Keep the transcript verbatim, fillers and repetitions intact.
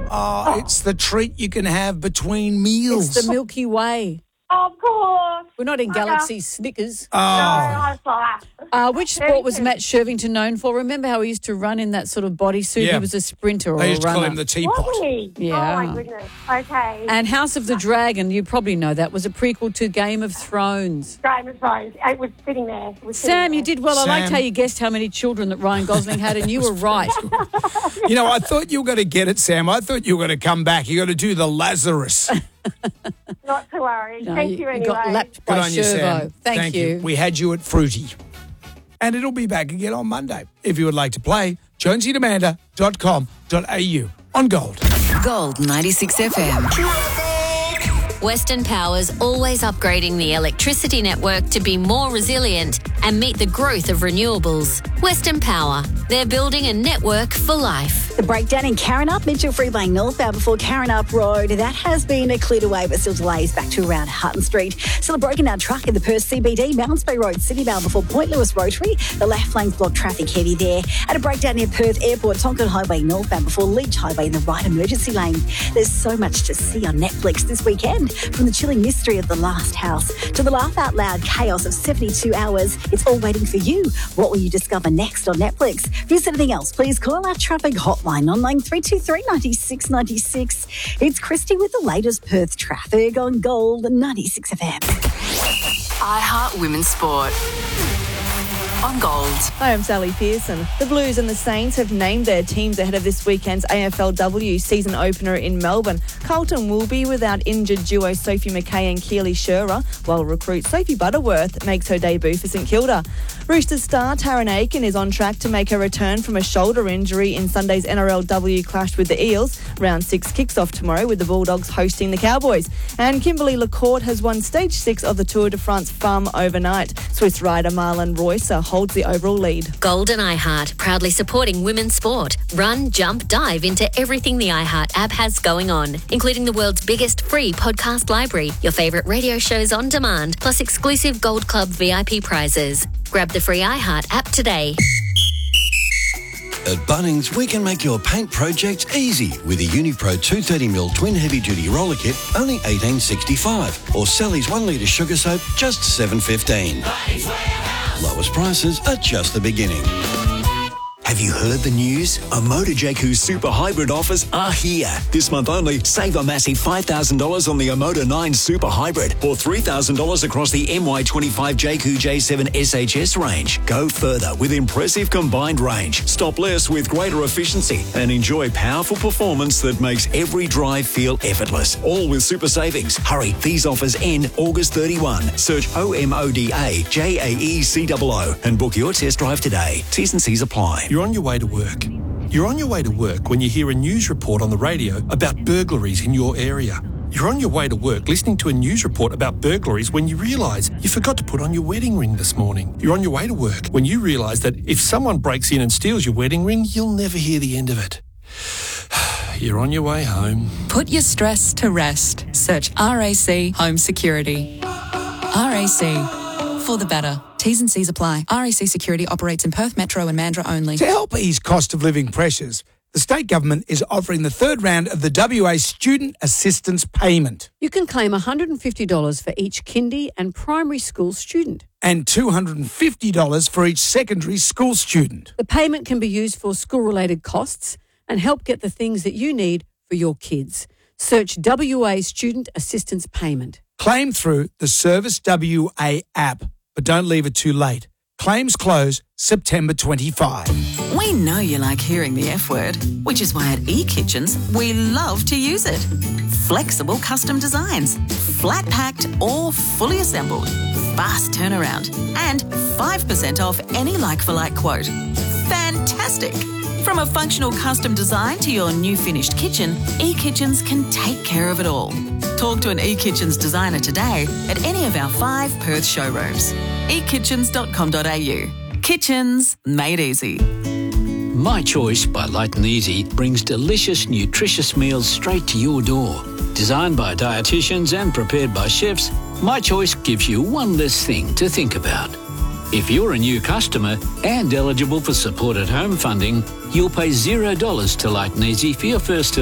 Oh, it's the treat you can have between meals. It's the Milky Way. Of course. We're not in Galaxy Snickers. Oh. No, I saw that. Uh, which sport was Matt Shervington known for? Remember how he used to run in that sort of bodysuit? Yeah. He was a sprinter or They a used to runner. call him the teapot. Was he? Yeah. Oh, my goodness. Okay. And House of the Dragon, you probably know that, was a prequel to Game of Thrones. Game of Thrones. It was sitting there. It was sitting Sam, there. you did well. I Sam. liked how you guessed how many children that Ryan Gosling had, and you were right. You know, I thought you were going to get it, Sam. I thought you were going to come back. You're going to do the Lazarus. Not to worry. No, Thank you, you, you anyway. got lapped Good by on you, Sam. Shervo. Thank, you. We had you at Fruity. And it'll be back again on Monday. If you would like to play, jonesy and amanda dot com dot a u on Gold. Gold ninety-six F M. Western Power's always upgrading the electricity network to be more resilient and meet the growth of renewables. Western Power, they're building a network for life. The breakdown in Karrinyup, Mitchell Freeway northbound before Karrinyup Road, that has been cleared away, but still delays back to around Hutton Street. Still a broken down truck in the Perth C B D, Mounts Bay Road, Citybound before Point Lewis Rotary. The left lane's blocked traffic heavy there. And a breakdown near Perth Airport, Tonkin Highway northbound before Leach Highway in the right emergency lane. There's so much to see on Netflix this weekend. From the chilling mystery of The Last House to the laugh out loud chaos of seventy-two hours, it's all waiting for you. What will you discover next on Netflix? If there's anything else, please call our traffic hotline on line three two three, nine six nine six. It's Christy with the latest Perth traffic on Gold ninety-six F M. iHeart Women's Sport on Gold. Hi, I'm Sally Pearson. The Blues and the Saints have named their teams ahead of this weekend's A F L W season opener in Melbourne. Carlton will be without injured duo Sophie McKay and Keely Shearer, while recruit Sophie Butterworth makes her debut for St Kilda. Roosters star Taryn Aiken is on track to make her return from a shoulder injury in Sunday's N R L W clash with the Eels. Round six kicks off tomorrow with the Bulldogs hosting the Cowboys. And Kimberly Lacourt has won stage six of the Tour de France Farm overnight. Swiss rider Marlon Reusser holds the overall lead. Gold and iHeart, proudly supporting women's sport. Run, jump, dive into everything the iHeart app has going on, including the world's biggest free podcast library, your favourite radio shows on demand, plus exclusive Gold Club V I P prizes. Grab the free iHeart app today. At Bunnings, we can make your paint project easy with a Unipro two thirty mil twin heavy-duty roller kit, only eighteen sixty-five, or Sally's one litre sugar soap, just seven fifteen. Lowest prices are just the beginning. Have you heard the news? Omoda J Q Super Hybrid offers are here. This month only, save a massive five thousand dollars on the Omoda nine Super Hybrid or three thousand dollars across the M Y twenty-five J Q J seven S H S range. Go further with impressive combined range, stop less with greater efficiency, and enjoy powerful performance that makes every drive feel effortless. All with super savings. Hurry, these offers end August thirty-first. Search O M O D A J A E C O O and book your test drive today. T's and C's apply. You're on your way to work. You're on your way to work when you hear a news report on the radio about burglaries in your area. You're on your way to work listening to a news report about burglaries when you realise you forgot to put on your wedding ring this morning. You're on your way to work when you realise that if someone breaks in and steals your wedding ring, you'll never hear the end of it. You're on your way home. Put your stress to rest. Search R A C Home Security. R A C, for the better. T's and C's apply. R A C Security operates in Perth Metro and Mandurah only. To help ease cost of living pressures, the state government is offering the third round of the W A Student Assistance Payment. You can claim one hundred fifty dollars for each kindy and primary school student. And two hundred fifty dollars for each secondary school student. The payment can be used for school-related costs and help get the things that you need for your kids. Search W A Student Assistance Payment. Claim through the Service W A app, but don't leave it too late. Claims close September twenty-fifth. We know you like hearing the F word, which is why at eKitchens, we love to use it. Flexible custom designs, flat packed or fully assembled, fast turnaround, and five percent off any like-for-like quote. Fantastic! From a functional custom design to your new finished kitchen, eKitchens can take care of it all. Talk to an eKitchens designer today at any of our five Perth showrooms. e kitchens dot com dot a u. Kitchens made easy. My Choice by Light and Easy brings delicious, nutritious meals straight to your door. Designed by dietitians and prepared by chefs, My Choice gives you one less thing to think about. If you're a new customer and eligible for supported home funding, you'll pay zero dollars to Light and Easy for your first